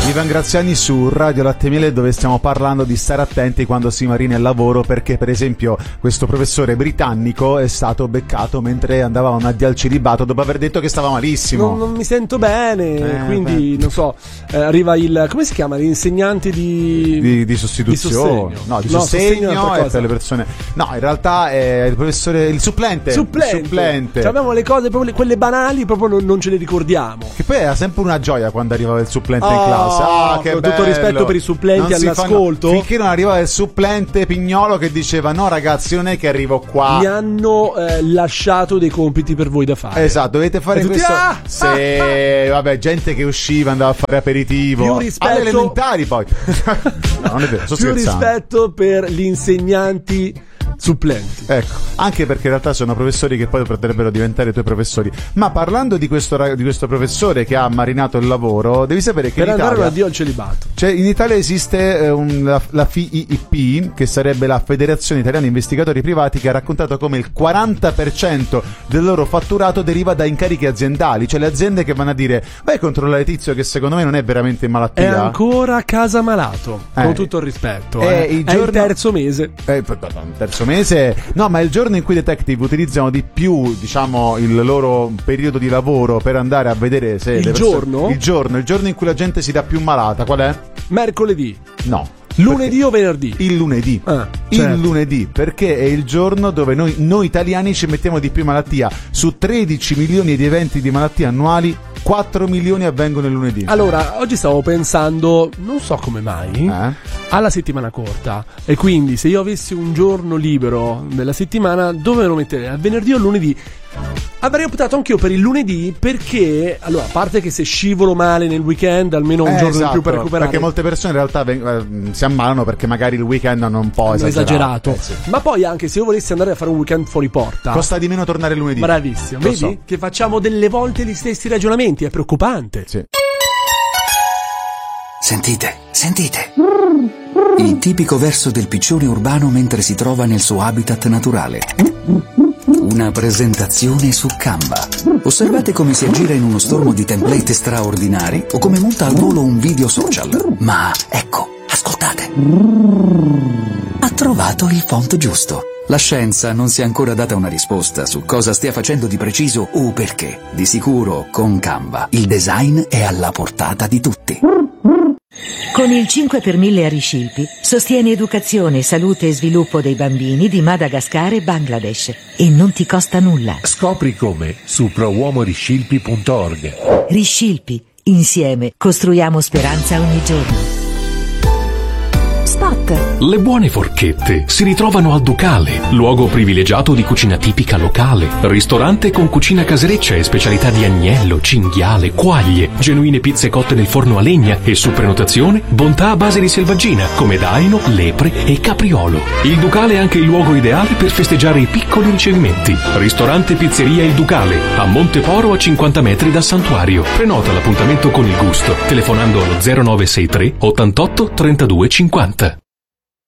Ivan Graziani su Radio Latte Miele, dove stiamo parlando di stare attenti quando si marina il lavoro, perché per esempio questo professore britannico è stato beccato mentre andava a un addio al celibato dopo aver detto che stava malissimo. Non mi sento bene, quindi non so, arriva il, come si chiama, l'insegnante di sostituzione, di sostegno è per le persone. No, in realtà è il professore, il supplente. Cioè, abbiamo le cose proprio quelle banali, proprio non ce le ricordiamo. Che poi era sempre una gioia quando arrivava il supplente in classe. Che con bello. Tutto rispetto per i supplenti all'ascolto. Finché non arrivava il supplente Pignolo che diceva: no ragazzi, non è che arrivo qua, mi hanno lasciato dei compiti per voi da fare. Esatto, dovete fare questo. Vabbè, gente che usciva, andava a fare aperitivo. Più rispetto alle elementari poi. No, non è vero, sto più scherzando. Rispetto per gli insegnanti supplenti. Ecco, anche perché in realtà sono professori che poi potrebbero diventare i tuoi professori. Ma parlando di questo professore che ha marinato il lavoro, devi sapere che per in andare Italia, un addio al celibato, cioè in Italia esiste la FIIP, che sarebbe la Federazione Italiana Investigatori Privati, che ha raccontato come il 40% del loro fatturato deriva da incarichi aziendali, cioè le aziende che vanno a dire: vai a controllare Tizio che secondo me non è veramente in malattia. È ancora a casa malato, con tutto il rispetto. È il terzo mese. Terzo mese, no, ma è il giorno in cui i detective utilizzano di più, diciamo, il loro periodo di lavoro per andare a vedere se il giorno in cui la gente si dà più malata. Qual è? Mercoledì. No. Lunedì o venerdì? Il lunedì. Certo. Il lunedì, perché è il giorno dove noi italiani ci mettiamo di più malattia. Su 13 milioni di eventi di malattia annuali, 4 milioni avvengono il lunedì. Allora, oggi stavo pensando, non so come mai, alla settimana corta. E quindi se io avessi un giorno libero nella settimana, dove me lo metterei? Al venerdì o al lunedì? Avrei optato anch'io per il lunedì, perché, allora, a parte che se scivolo male nel weekend, almeno un giorno in più per recuperare. Perché molte persone in realtà si ammalano perché magari il weekend hanno un po' esagerato. Sì. Ma poi anche se io volessi andare a fare un weekend fuori porta, costa di meno tornare il lunedì. Bravissimo, vedi? So. Che facciamo delle volte gli stessi ragionamenti, è preoccupante. Sì. Sentite. Il tipico verso del piccione urbano mentre si trova nel suo habitat naturale. Una presentazione su Canva. Osservate come si aggira in uno stormo di template straordinari o come monta al volo un video social. Ma ecco, ascoltate. Ha trovato il font giusto. La scienza non si è ancora data una risposta su cosa stia facendo di preciso o perché. Di sicuro, con Canva, il design è alla portata di tutti. Con il 5 per 1000 a Riscilpi sostieni educazione, salute e sviluppo dei bambini di Madagascar e Bangladesh e non ti costa nulla. Scopri come su prouomoriscilpi.org. Riscilpi, insieme costruiamo speranza ogni giorno. Spot. Le buone forchette si ritrovano al Ducale, luogo privilegiato di cucina tipica locale. Ristorante con cucina casereccia e specialità di agnello, cinghiale, quaglie, genuine pizze cotte nel forno a legna e su prenotazione bontà a base di selvaggina come daino, lepre e capriolo. Il Ducale è anche il luogo ideale per festeggiare i piccoli ricevimenti. Ristorante Pizzeria Il Ducale, a Monteporo, a 50 metri dal santuario. Prenota l'appuntamento con il gusto telefonando allo 0963 88 32 50.